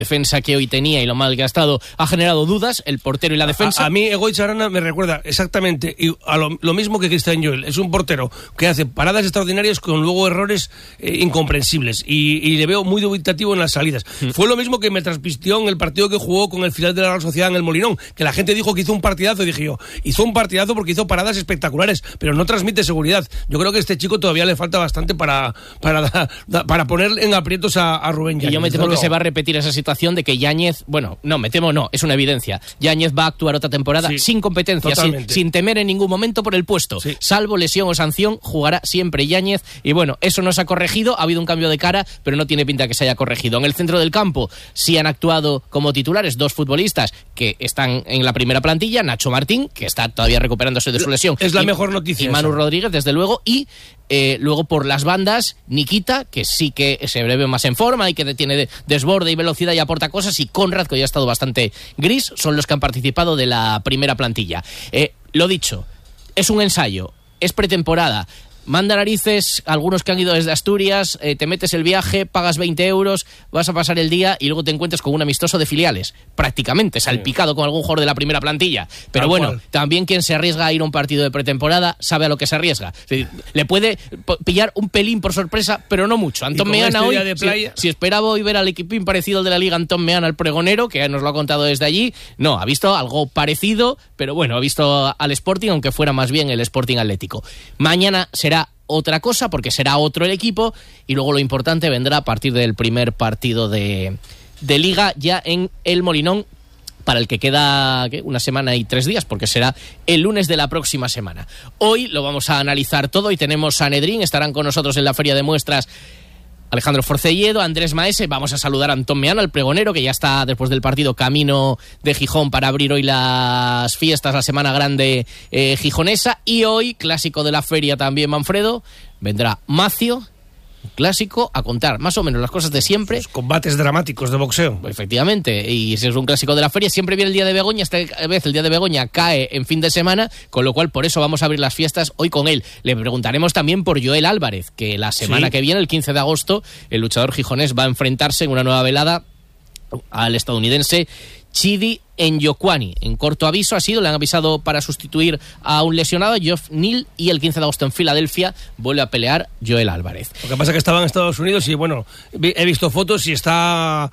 defensa que hoy tenía y lo mal que ha estado ha generado dudas, el portero y la defensa. A mí Egoitz Arana me recuerda exactamente a lo mismo que Cristian Joel. Es un portero que hace paradas extraordinarias con luego errores incomprensibles y le veo muy dubitativo en las salidas. Fue lo mismo que me traspistió en el partido que jugó con el final de la Real Sociedad en el Molinón, que la gente dijo que hizo un partidazo y dije yo, hizo un partidazo porque hizo paradas espectaculares, pero no transmite seguridad. Yo creo que a este chico todavía le falta bastante para poner en aprietos a Rubén Yáñez. Y yo me temo que se va a repetir esa situación de que Yáñez, es una evidencia. Yáñez va a actuar otra temporada sin competencia, sin temer en ningún momento por el puesto. Salvo lesión o sanción, jugará siempre Yáñez. Y bueno, eso no se ha corregido, ha habido un cambio de cara, pero no tiene pinta que se haya corregido. En el centro del campo sí han actuado como titulares dos futbolistas que están en la primera plantilla, Nacho Martín, que está todavía recuperándose de su lesión. Es la mejor noticia. Y Manu Rodríguez, desde luego, y luego por las bandas, Nikita, que sí que se ve más en forma y que tiene desborde y velocidad y aporta cosas, y Conrad, que ya ha estado bastante gris, son los que han participado de la primera plantilla. Lo dicho, es un ensayo, es pretemporada. Manda narices, algunos que han ido desde Asturias, te metes el viaje, pagas 20 euros, vas a pasar el día y luego te encuentras con un amistoso de filiales, prácticamente salpicado con algún jugador de la primera plantilla. Pero bueno, también quien se arriesga a ir a un partido de pretemporada sabe a lo que se arriesga. Le puede pillar un pelín por sorpresa, pero no mucho. Antón Meana hoy, si esperaba hoy ver al equipín parecido al de la Liga, Antón Meana, el pregonero, que nos lo ha contado desde allí, no, ha visto algo parecido, pero bueno, ha visto al Sporting, aunque fuera más bien el Sporting Atlético. Mañana será otra cosa, porque será otro el equipo, y luego lo importante vendrá a partir del primer partido de Liga ya en el Molinón, para el que queda una semana y 3 días, porque será el lunes de la próxima semana. Hoy lo vamos a analizar todo y tenemos Sanedrín, estarán con nosotros en la Feria de Muestras Alejandro Forcelledo, Andrés Maese. Vamos a saludar a Antón Meana, el pregonero, que ya está después del partido camino de Gijón para abrir hoy las fiestas, la Semana Grande gijonesa. Y hoy, clásico de la feria también, Manfredo, vendrá Macio, clásico, a contar más o menos las cosas de siempre. Los combates dramáticos de boxeo. Efectivamente, y si es un clásico de la feria, siempre viene el día de Begoña. Esta vez el día de Begoña cae en fin de semana, con lo cual por eso vamos a abrir las fiestas hoy con él. Le preguntaremos también por Joel Álvarez, que la semana que viene, el 15 de agosto, el luchador gijonés va a enfrentarse en una nueva velada al estadounidense Chidi Njokuani. En corto aviso le han avisado para sustituir a un lesionado, Geoff Neal, y el 15 de agosto en Filadelfia vuelve a pelear Joel Álvarez. Lo que pasa es que estaba en Estados Unidos y bueno, he visto fotos y está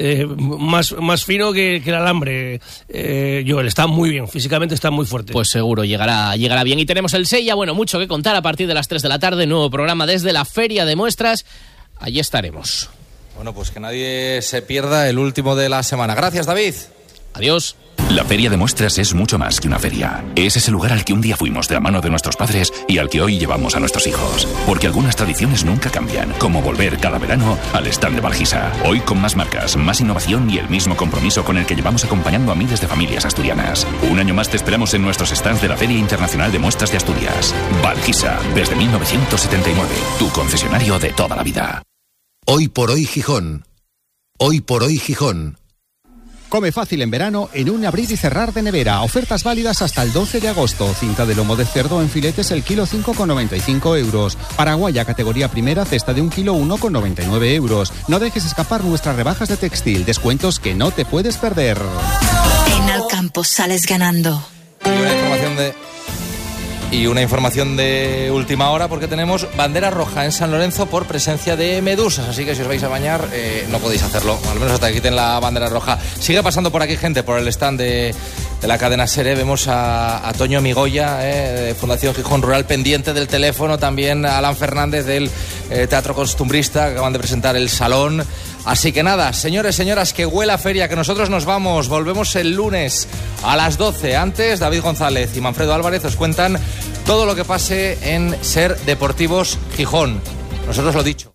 más fino que el alambre. Joel está muy bien, físicamente está muy fuerte. Pues seguro llegará bien. Y tenemos el Sella, mucho que contar a partir de las 3 de la tarde, nuevo programa desde la Feria de Muestras. Allí estaremos. Bueno, pues que nadie se pierda el último de la semana. Gracias, David. Adiós. La Feria de Muestras es mucho más que una feria. Es ese lugar al que un día fuimos de la mano de nuestros padres y al que hoy llevamos a nuestros hijos. Porque algunas tradiciones nunca cambian, como volver cada verano al stand de Valgisa. Hoy con más marcas, más innovación y el mismo compromiso con el que llevamos acompañando a miles de familias asturianas. Un año más te esperamos en nuestros stands de la Feria Internacional de Muestras de Asturias. Valgisa, desde 1979, tu concesionario de toda la vida. Hoy por hoy Gijón. Hoy por hoy Gijón. Come fácil en verano en un abrir y cerrar de nevera. Ofertas válidas hasta el 12 de agosto. Cinta de lomo de cerdo en filetes el kilo 5,95 euros. Paraguaya categoría primera, cesta de 1 kilo 1,99 euros. No dejes escapar nuestras rebajas de textil. Descuentos que no te puedes perder. En Alcampo sales ganando. Y una información de última hora, porque tenemos bandera roja en San Lorenzo por presencia de medusas, así que si os vais a bañar no podéis hacerlo, al menos hasta que quiten la bandera roja. Sigue pasando por aquí gente, por el stand de la cadena SER. Vemos a Toño Migoya, de Fundación Gijón Rural, pendiente del teléfono, también a Alan Fernández del Teatro Costumbrista, que acaban de presentar el Salón. Así que nada, señores, señoras, que huela feria, que nosotros nos vamos. Volvemos el lunes a las 12. Antes, David González y Manfredo Álvarez os cuentan todo lo que pase en SER Deportivos Gijón. Nosotros lo dicho.